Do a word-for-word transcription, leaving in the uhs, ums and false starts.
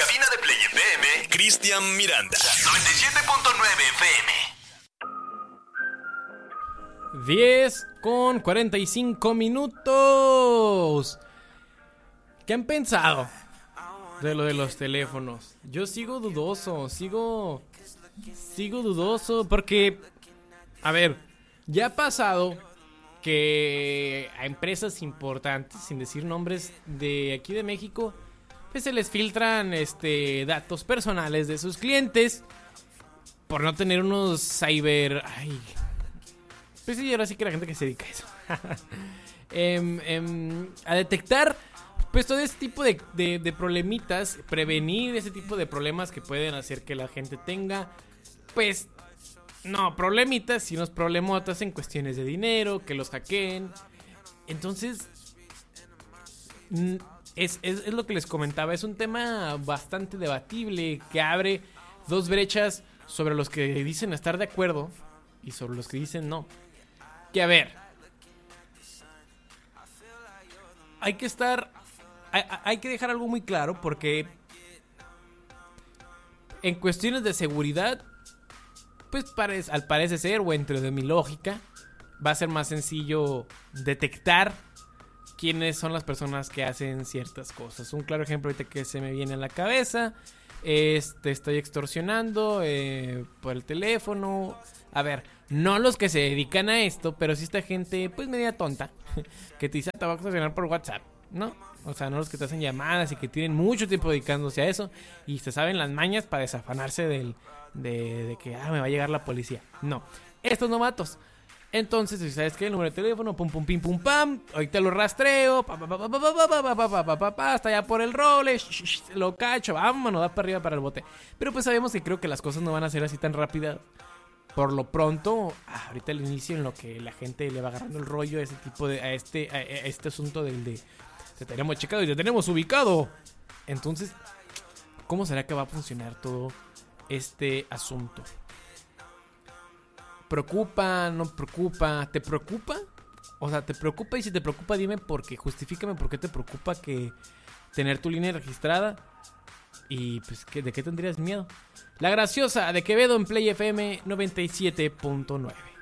cabina de Play F M, Cristian Miranda. noventa y siete punto nueve F M. diez con cuarenta y cinco minutos. ¿Qué han pensado de lo de los teléfonos? Yo sigo dudoso, sigo sigo dudoso porque, a ver, ya ha pasado que a empresas importantes, sin decir nombres, de aquí de México, pues se les filtran este datos personales de sus clientes por no tener unos cyber... Ay, pues sí, ahora sí que la gente que se dedica a eso. em, em, a detectar pues todo ese tipo de, de, de problemitas, prevenir ese tipo de problemas que pueden hacer que la gente tenga, pues, no problemitas, sino problemotas en cuestiones de dinero, que los hackeen. Entonces, es, es, es lo que les comentaba, es un tema bastante debatible que abre dos brechas sobre los que dicen estar de acuerdo y sobre los que dicen no. Que a ver, hay que estar, hay, hay que dejar algo muy claro porque en cuestiones de seguridad, pues parece, al parece ser, o entre de mi lógica, va a ser más sencillo detectar quiénes son las personas que hacen ciertas cosas. Un claro ejemplo ahorita que se me viene a la cabeza es, te estoy extorsionando eh, por el teléfono. A ver, no los que se dedican a esto, pero sí esta gente pues media tonta que te dice, te va a extorsionar por WhatsApp, ¿no? O sea, no los que te hacen llamadas y que tienen mucho tiempo dedicándose a eso y se saben las mañas para desafanarse del, de, de que ah, me va a llegar la policía. No, estos novatos. Entonces, si sabes que el número de teléfono, pum pum pim pum pam, ahorita lo rastreo, pa pa pa pa pa pa pa pa pa pa pa pa, hasta allá por el role, sh, sh, lo cacho, vámonos, da para arriba para el bote. Pero pues sabemos que creo que las cosas no van a ser así tan rápidas. Por lo pronto, ahorita al inicio en lo que la gente le va agarrando el rollo a ese tipo de, a este, a este asunto del de te tenemos checado y te tenemos ubicado. Entonces, ¿cómo será que va a funcionar todo este asunto? ¿Preocupa? ¿No preocupa? ¿Te preocupa? O sea, ¿te preocupa? Y si te preocupa, dime por qué. Justifícame por qué te preocupa que tener tu línea registrada. Y pues, ¿de qué tendrías miedo? La Graciosa de Quevedo en Play F M noventa y siete punto nueve.